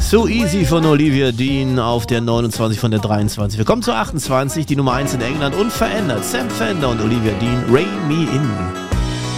So Easy von Olivia Dean auf der 29 von der 23. Wir kommen zur 28, die Nummer 1 in England, unverändert. Sam Fender und Olivia Dean, Rein Me In.